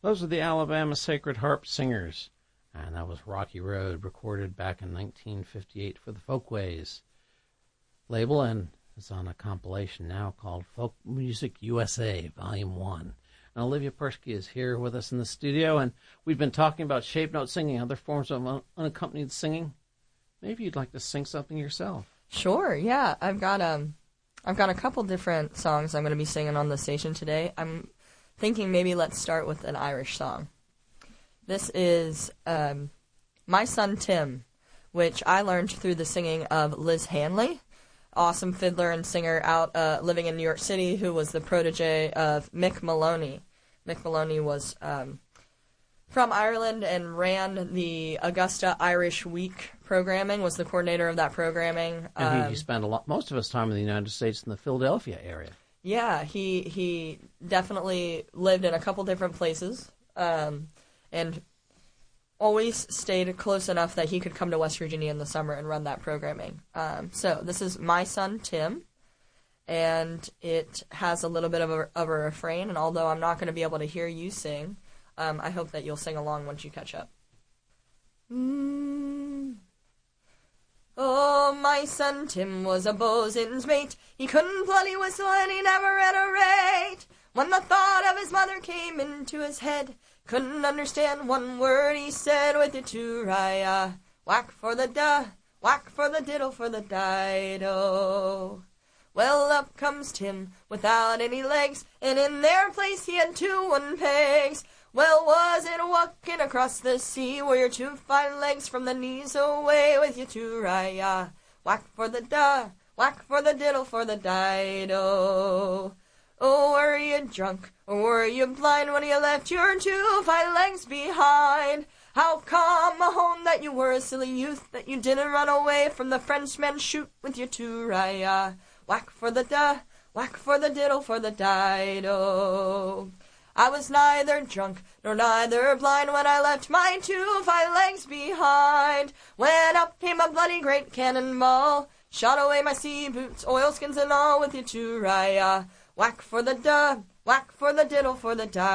Those are the Alabama Sacred Harp Singers, and that was Rocky Road, recorded back in 1958 for the Folkways label, and it's on a compilation now called Folk Music USA, Volume 1. And Olivia Persky is here with us in the studio, and we've been talking about shape note singing, other forms of unaccompanied singing. Maybe you'd like to sing something yourself. Sure, yeah. I've got a couple different songs I'm going to be singing on the station today. I'm thinking maybe let's start with an Irish song. This is My Son Tim, which I learned through the singing of Liz Hanley, awesome fiddler and singer out living in New York City, who was the protege of Mick Maloney. Mick Maloney was from Ireland and ran the Augusta Irish Week programming, was the coordinator of that programming. And he spent most of his time in the United States in the Philadelphia area. Yeah, he definitely lived in a couple different places, and always stayed close enough that he could come to West Virginia in the summer and run that programming. So this is My Son Tim, and it has a little bit of a refrain, and although I'm not going to be able to hear you sing, I hope that you'll sing along once you catch up. Oh, my son Tim was a bosun's mate. He couldn't bloody whistle and he never read a rate. When the thought of his mother came into his head, couldn't understand one word he said with the tooraya. Whack for the da, whack for the diddle for the dido. Well, up comes Tim without any legs, and in their place he had 2 wooden pegs. Well, was it walking across the sea, where your 2 fine legs from the knees away with your tooraya? Whack for the da, whack for the diddle for the dido. Oh, were you drunk, or were you blind when you left your 2 fine legs behind? How come, Mahone, that you were a silly youth, that you didn't run away from the Frenchman shoot with your tooraya? Whack for the da, whack for the diddle for the dido. I was neither drunk nor neither blind when I left my 2 fine legs behind. When up came a bloody great cannonball, shot away my sea boots, oilskins and all with your tooraya. Whack for the da, whack for the diddle for the dido.